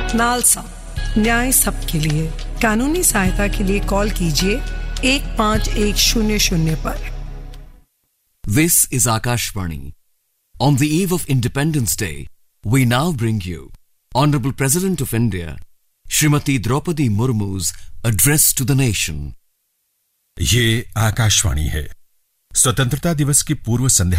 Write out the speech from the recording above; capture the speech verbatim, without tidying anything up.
NALSA, न्याय सबके लिए। कानूनी सहायता के लिए कॉल कीजिए एक पाँच एक शून्य शून्य पर। This is Akashvani. On the eve of Independence Day, we now bring you Honorable President of India, Srimati Draupadi Murmu's address to the nation. ये आकाशवाणी है। स्वतंत्रता दिवस की पूर्व संध्या